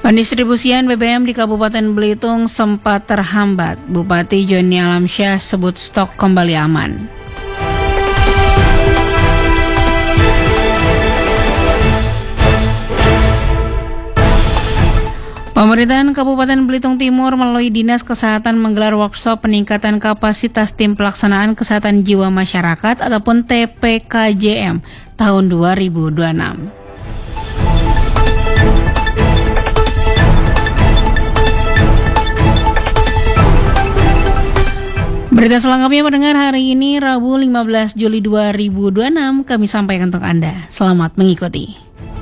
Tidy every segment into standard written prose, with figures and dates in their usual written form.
Pendistribusian BBM di Kabupaten Belitung sempat terhambat. Bupati Joni Alamsyah sebut stok kembali aman. Pemerintahan Kabupaten Belitung Timur melalui Dinas Kesehatan menggelar workshop peningkatan kapasitas tim pelaksanaan kesehatan jiwa masyarakat ataupun TPKJM tahun 2026. Berita selengkapnya mendengar hari ini Rabu 15 Juli 2026 kami sampaikan untuk Anda. Selamat mengikuti.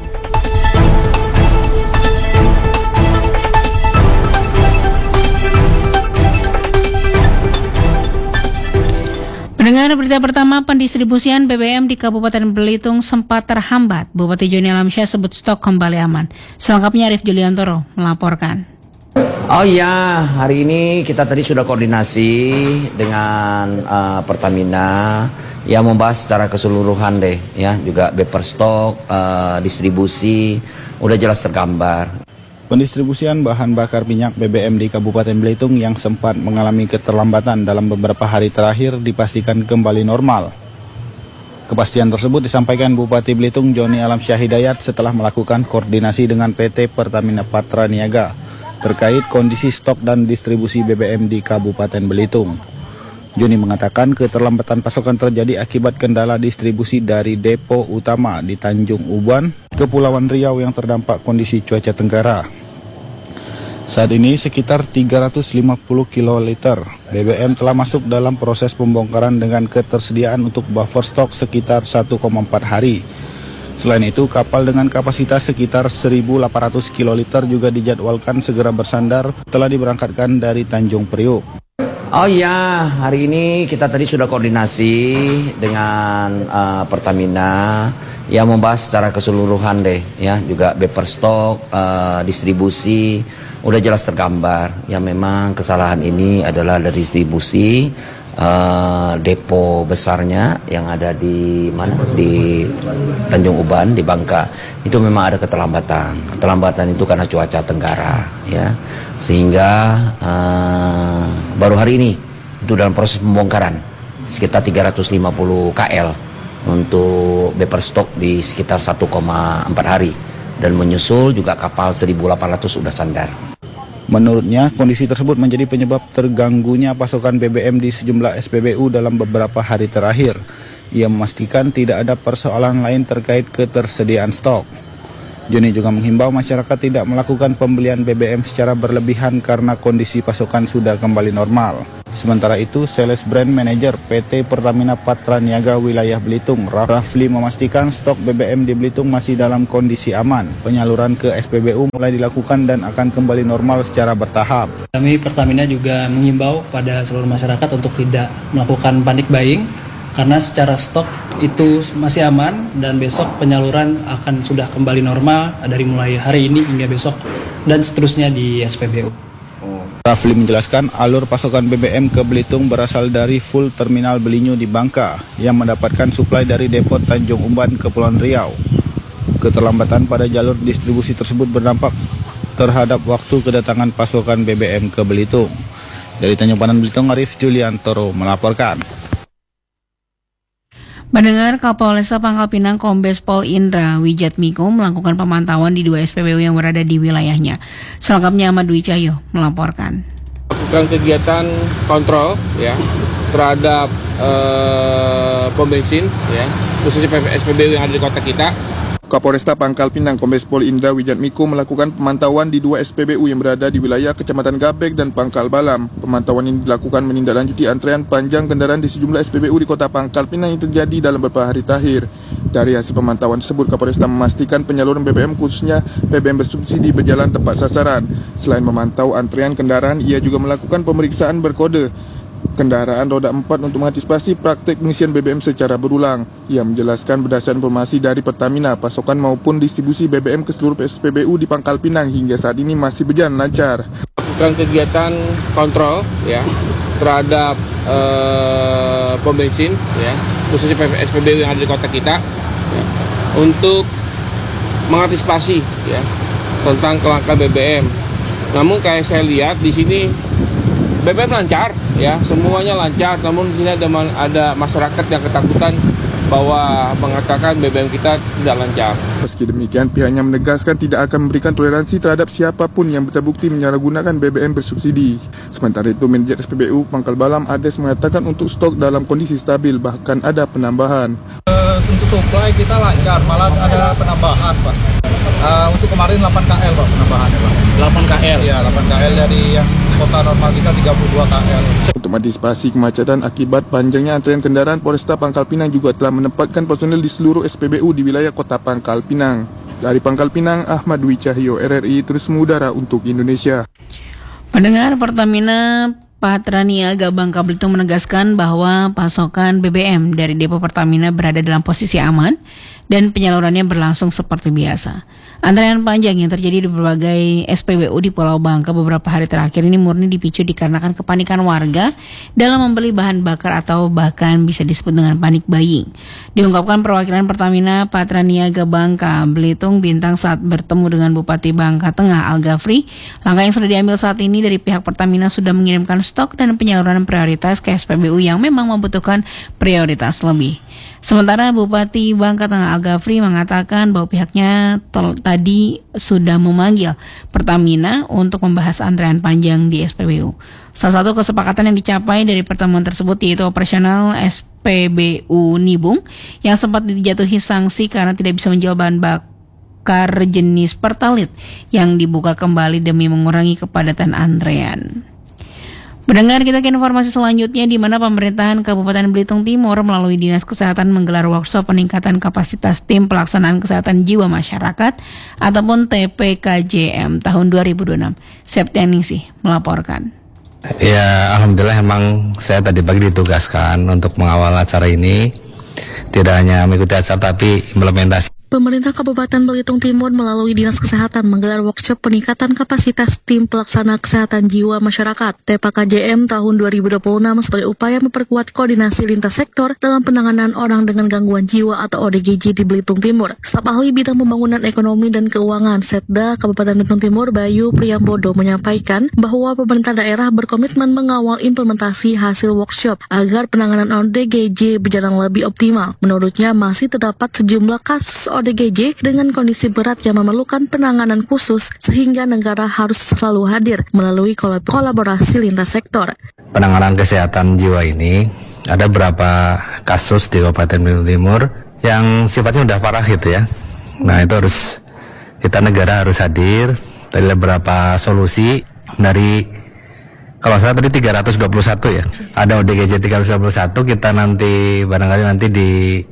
Pendengar berita pertama, pendistribusian BBM di Kabupaten Belitung sempat terhambat. Bupati Joni Alamsyah sebut stok kembali aman. Selengkapnya Arif Juliantoro melaporkan. Oh iya, hari ini kita tadi sudah koordinasi dengan Pertamina yang membahas secara keseluruhan deh, ya, juga beper stok, distribusi, udah jelas tergambar. Pendistribusian bahan bakar minyak BBM di Kabupaten Belitung yang sempat mengalami keterlambatan dalam beberapa hari terakhir dipastikan kembali normal. Kepastian tersebut disampaikan Bupati Belitung Joni Alamsyah Hidayat setelah melakukan koordinasi dengan PT Pertamina Patra Niaga terkait kondisi stok dan distribusi BBM di Kabupaten Belitung. Joni mengatakan keterlambatan pasokan terjadi akibat kendala distribusi dari depo utama di Tanjung Uban, Kepulauan Riau yang terdampak kondisi cuaca tenggara. Saat ini sekitar 350 kiloliter BBM telah masuk dalam proses pembongkaran dengan ketersediaan untuk buffer stok sekitar 1,4 hari. Selain itu, kapal dengan kapasitas sekitar 1.800 kiloliter juga dijadwalkan segera bersandar telah diberangkatkan dari Tanjung Priuk. Oh iya, hari ini kita tadi sudah koordinasi dengan Pertamina yang membahas secara keseluruhan deh, ya, juga beper stok, distribusi, udah jelas tergambar. Ya memang kesalahan ini adalah dari distribusi depo besarnya yang ada di mana, di Tanjung Uban, di Bangka. Itu memang ada keterlambatan. Keterlambatan itu karena cuaca tenggara, ya, sehingga baru hari ini itu dalam proses pembongkaran sekitar 350 KL untuk beper stok di sekitar 1,4 hari, dan menyusul juga kapal 1.800 sudah sandar. Menurutnya, kondisi tersebut menjadi penyebab terganggunya pasokan BBM di sejumlah SPBU dalam beberapa hari terakhir. Ia memastikan tidak ada persoalan lain terkait ketersediaan stok. Joni juga menghimbau masyarakat tidak melakukan pembelian BBM secara berlebihan karena kondisi pasokan sudah kembali normal. Sementara itu, Sales Brand Manager PT Pertamina Patra Niaga Wilayah Belitung, Rafli, memastikan stok BBM di Belitung masih dalam kondisi aman. Penyaluran ke SPBU mulai dilakukan dan akan kembali normal secara bertahap. Kami Pertamina juga menghimbau pada seluruh masyarakat untuk tidak melakukan panic buying, karena secara stok itu masih aman dan besok penyaluran akan sudah kembali normal dari mulai hari ini hingga besok dan seterusnya di SPBU. Rafli menjelaskan alur pasokan BBM ke Belitung berasal dari full terminal Belinyu di Bangka yang mendapatkan suplai dari depo Tanjung Uban, Kepulauan Riau. Keterlambatan pada jalur distribusi tersebut berdampak terhadap waktu kedatangan pasokan BBM ke Belitung. Dari Tanjung Pandan Belitung, Arif Juliantoro melaporkan. Mendengar Kapolresta Pangkal Pinang Kombes Pol Indra Wijatmiko melakukan pemantauan di 2 SPBU yang berada di wilayahnya. Selengkapnya Ahmad Dwi Cahyo melaporkan. Lakukan kegiatan kontrol, ya, terhadap pom bensin, ya, khususnya SPBU yang ada di kota kita. Kapolresta Pangkal Pinang Kombes Pol Indra Wijatmiko melakukan pemantauan di 2 SPBU yang berada di wilayah Kecamatan Gabek dan Pangkal Balam. Pemantauan ini dilakukan menindaklanjuti antrean panjang kendaraan di sejumlah SPBU di kota Pangkal Pinang yang terjadi dalam beberapa hari terakhir. Dari hasil pemantauan tersebut, Kapolresta memastikan penyaluran BBM khususnya BBM bersubsidi berjalan tepat sasaran. Selain memantau antrean kendaraan, ia juga melakukan pemeriksaan berkode kendaraan roda 4 untuk mengantisipasi praktik pengisian BBM secara berulang. Ia menjelaskan berdasarkan informasi dari Pertamina, pasokan maupun distribusi BBM ke seluruh SPBU di Pangkal Pinang hingga saat ini masih berjalan lancar. Lakukan kegiatan kontrol, ya, terhadap pom bensin, ya, khususnya SPBU yang ada di kota kita, ya, untuk mengantisipasi, ya, tentang kelangkaan BBM. Namun kayak saya lihat di sini BBM lancar, ya semuanya lancar. Namun di sini ada masyarakat yang ketakutan bahwa mengatakan BBM kita tidak lancar. Meski demikian, pihaknya menegaskan tidak akan memberikan toleransi terhadap siapapun yang terbukti menyalahgunakan BBM bersubsidi. Sementara itu, Manajer SPBU Pangkal Balam Ades mengatakan untuk stok dalam kondisi stabil, bahkan ada penambahan. Untuk supply kita lancar, malah ada penambahan, Pak. Untuk kemarin 8 KL, Pak, penambahannya, Pak. 8 KL? Iya, 8 KL dari yang kota normal kita 32 KL. Untuk mengantisipasi kemacetan akibat panjangnya antrean kendaraan, Polresta Pangkal Pinang juga telah menempatkan personel di seluruh SPBU di wilayah kota Pangkal Pinang. Dari Pangkal Pinang, Ahmad Dwi Cahyo, RRI terus mengudara untuk Indonesia. Pendengar, Pertamina Patraniaga Bangka Belitung menegaskan bahwa pasokan BBM dari depo Pertamina berada dalam posisi aman dan penyalurannya berlangsung seperti biasa. Antrean panjang yang terjadi di berbagai SPBU di Pulau Bangka beberapa hari terakhir ini murni dipicu dikarenakan kepanikan warga dalam membeli bahan bakar atau bahkan bisa disebut dengan panik buying. Diungkapkan perwakilan Pertamina Patraniaga Bangka Belitung Bintang saat bertemu dengan Bupati Bangka Tengah Al-Ghafri. Langkah yang sudah diambil saat ini dari pihak Pertamina sudah mengirimkan stok dan penyaluran prioritas ke SPBU yang memang membutuhkan prioritas lebih. Sementara Bupati Bangka Tengah Al-Ghafri mengatakan bahwa pihaknya tadi sudah memanggil Pertamina untuk membahas antrean panjang di SPBU. Salah satu kesepakatan yang dicapai dari pertemuan tersebut yaitu operasional SPBU Nibung yang sempat dijatuhi sanksi karena tidak bisa menjual bahan bakar jenis Pertalite yang dibuka kembali demi mengurangi kepadatan antrean. Mendengar kita ke informasi selanjutnya di mana pemerintahan Kabupaten Belitung Timur melalui Dinas Kesehatan menggelar workshop peningkatan kapasitas tim pelaksanaan kesehatan jiwa masyarakat ataupun TPKJM tahun 2026. Septianingsih melaporkan. Ya, alhamdulillah emang saya tadi pagi ditugaskan untuk mengawal acara ini. Tidak hanya mengikuti acara tapi implementasi. Pemerintah Kabupaten Belitung Timur melalui Dinas Kesehatan menggelar workshop peningkatan kapasitas tim pelaksana kesehatan jiwa masyarakat TPKJM tahun 2026 sebagai upaya memperkuat koordinasi lintas sektor dalam penanganan orang dengan gangguan jiwa atau ODGJ di Belitung Timur. Staf ahli bidang pembangunan ekonomi dan keuangan Setda Kabupaten Belitung Timur Bayu Priyambodo menyampaikan bahwa pemerintah daerah berkomitmen mengawal implementasi hasil workshop agar penanganan ODGJ berjalan lebih optimal. Menurutnya masih terdapat sejumlah kasus ODGJ dengan kondisi berat yang memerlukan penanganan khusus sehingga negara harus selalu hadir melalui kolaborasi lintas sektor. Penanganan kesehatan jiwa ini ada beberapa kasus di Kabupaten Belitung Timur yang sifatnya udah parah gitu ya. Nah itu harus negara harus hadir. Tadi ada beberapa solusi dari kalau saya tadi 321 ya. Ada ODGJ 321 kita nanti barangkali nanti di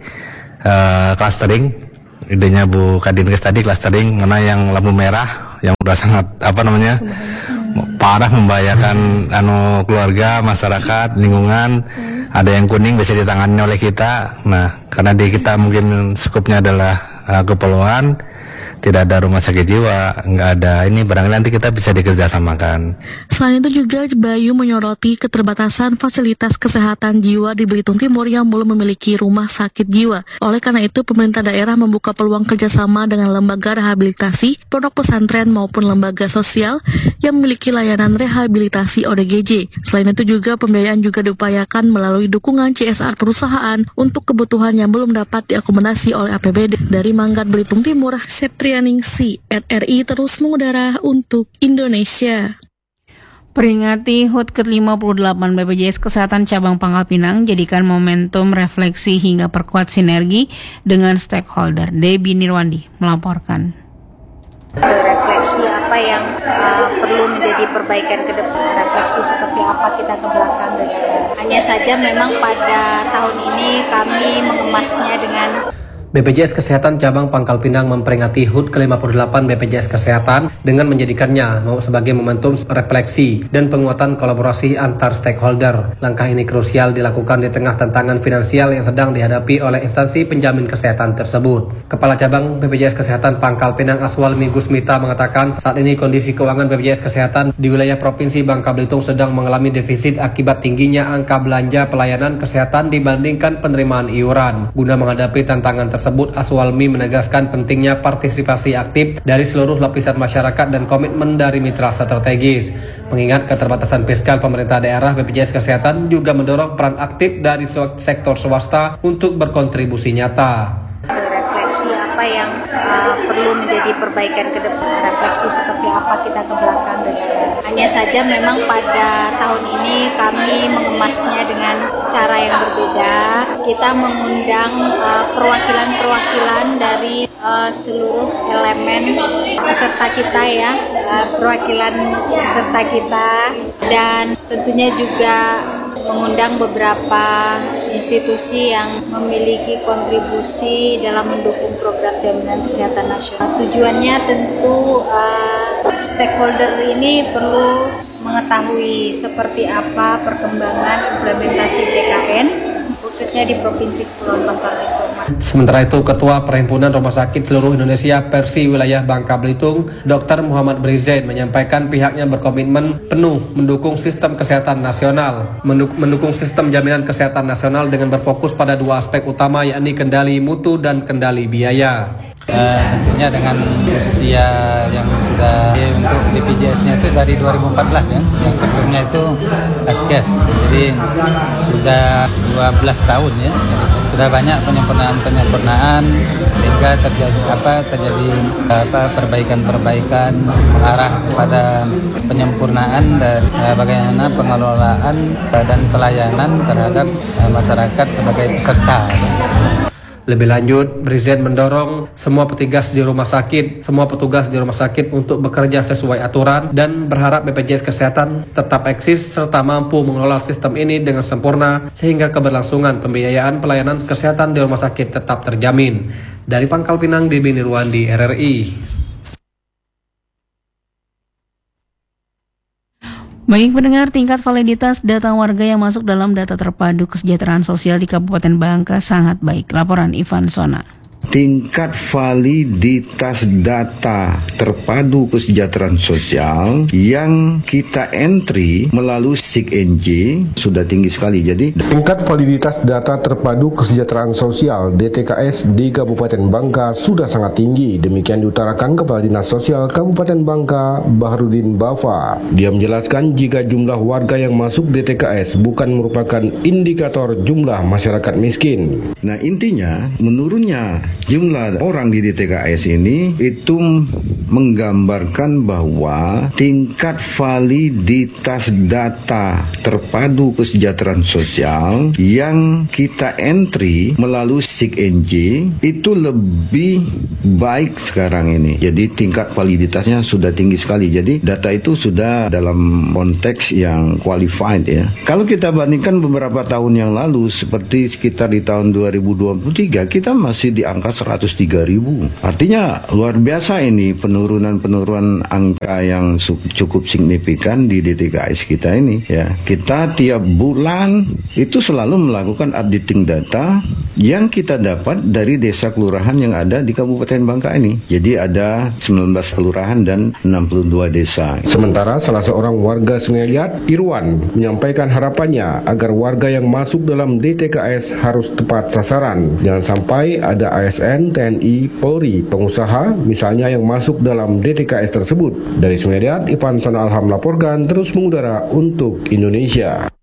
clustering. Idenya Bu Kadinkes tadi clustering mana yang lampu merah yang udah sangat parah membahayakan keluarga, masyarakat, lingkungan. Ada yang kuning bisa ditangani oleh kita. Nah, karena di kita mungkin skupnya adalah kepulauan, tidak ada rumah sakit jiwa, nggak ada ini, barangkali nanti kita bisa dikerjasamakan. Selain itu juga Bayu menyoroti keterbatasan fasilitas kesehatan jiwa di Belitung Timur yang belum memiliki rumah sakit jiwa. Oleh karena itu, pemerintah daerah membuka peluang kerjasama dengan lembaga rehabilitasi, pondok pesantren maupun lembaga sosial yang memiliki layanan rehabilitasi ODGJ. Selain itu juga pembiayaan juga diupayakan melalui dukungan CSR perusahaan untuk kebutuhan yang belum dapat diakomodasi oleh APBD. Dari Manggat Belitung Timur, Septrianingsih, RRI terus mengudara untuk Indonesia. Peringati HUT ke-58 BPJS Kesehatan Cabang Pangkal Pinang jadikan momentum refleksi hingga perkuat sinergi dengan stakeholder. Debbie Nirwandi melaporkan. Refleksi apa yang perlu menjadi perbaikan ke depan, refleksi seperti apa kita ke belakang. Hanya saja memang pada tahun ini kami mengemasnya dengan BPJS Kesehatan Cabang Pangkal Pinang memperingati HUT ke-58 BPJS Kesehatan dengan menjadikannya sebagai momentum refleksi dan penguatan kolaborasi antar stakeholder. Langkah ini krusial dilakukan di tengah tantangan finansial yang sedang dihadapi oleh instansi penjamin kesehatan tersebut. Kepala Cabang BPJS Kesehatan Pangkal Pinang Aswalmi Gusmita mengatakan saat ini kondisi keuangan BPJS Kesehatan di wilayah Provinsi Bangka Belitung sedang mengalami defisit akibat tingginya angka belanja pelayanan kesehatan dibandingkan penerimaan iuran. Guna menghadapi tantangan tersebut, tersebut, Aswalmi menegaskan pentingnya partisipasi aktif dari seluruh lapisan masyarakat dan komitmen dari mitra strategis. Mengingat keterbatasan fiskal pemerintah daerah, BPJS Kesehatan juga mendorong peran aktif dari sektor swasta untuk berkontribusi nyata. Refleksi apa yang perlu menjadi perbaikan ke depan, refleksi seperti apa kita ke belakang. Hanya saja memang pada tahun ini kami mengemasnya dengan cara yang berbeda. Kita mengundang perwakilan-perwakilan dari seluruh elemen peserta kita ya, perwakilan peserta kita, dan tentunya juga mengundang beberapa institusi yang memiliki kontribusi dalam mendukung program jaminan kesehatan nasional. Tujuannya tentu stakeholder ini perlu mengetahui seperti apa perkembangan implementasi JKN, khususnya di Provinsi Kepulauan Bangka Belitung. Sementara itu, Ketua Perhimpunan Rumah Sakit Seluruh Indonesia Persi Wilayah Bangka Belitung, Dr. Muhammad Brizain, menyampaikan pihaknya berkomitmen penuh mendukung sistem kesehatan nasional, mendukung sistem jaminan kesehatan nasional dengan berfokus pada dua aspek utama, yakni kendali mutu dan kendali biaya. Tentunya dengan usia yang sudah untuk BPJS-nya itu dari 2014 ya, yang sebelumnya itu Askes, jadi sudah 12 tahun ya, sudah banyak penyempurnaan sehingga terjadi perbaikan mengarah kepada penyempurnaan dari bagaimana pengelolaan dan pelayanan terhadap masyarakat sebagai peserta. Lebih lanjut, Brizain mendorong semua petugas di rumah sakit untuk bekerja sesuai aturan dan berharap BPJS Kesehatan tetap eksis serta mampu mengelola sistem ini dengan sempurna sehingga keberlangsungan pembiayaan pelayanan kesehatan di rumah sakit tetap terjamin. Dari Pangkal Pinang, Deby Nirwandi, RRI. Baik pendengar, tingkat validitas data warga yang masuk dalam data terpadu kesejahteraan sosial di Kabupaten Bangka sangat baik. Laporan Ivan Sona. Tingkat validitas data terpadu kesejahteraan sosial yang kita entry melalui SIG-NJ sudah tinggi sekali. Jadi tingkat validitas data terpadu kesejahteraan sosial DTKS di Kabupaten Bangka sudah sangat tinggi. Demikian diutarakan Kepala Dinas Sosial Kabupaten Bangka, Bahrudin Bafa. Dia menjelaskan jika jumlah warga yang masuk DTKS bukan merupakan indikator jumlah masyarakat miskin. Nah, intinya menurunnya jumlah orang di DTKS ini itu menggambarkan bahwa tingkat validitas data terpadu kesejahteraan sosial yang kita entry melalui SIG-NJ itu lebih baik sekarang ini. Jadi tingkat validitasnya sudah tinggi sekali. Jadi data itu sudah dalam konteks yang qualified ya. Kalau kita bandingkan beberapa tahun yang lalu seperti sekitar di tahun 2023 kita masih di angka 103.000. Artinya luar biasa ini penurunan angka yang cukup signifikan di DTKS kita ini ya. Kita tiap bulan itu selalu melakukan updating data yang kita dapat dari desa kelurahan yang ada di Kabupaten Bangka ini. Jadi ada 19 kelurahan dan 62 desa. Sementara salah seorang warga Sungai Liat, Irwan, menyampaikan harapannya agar warga yang masuk dalam DTKS harus tepat sasaran. Jangan sampai ada ASN, TNI, Polri, pengusaha misalnya yang masuk dalam DTKS tersebut. Dari Sungai Liat, Ivan Sona Alham melaporkan terus mengudara untuk Indonesia.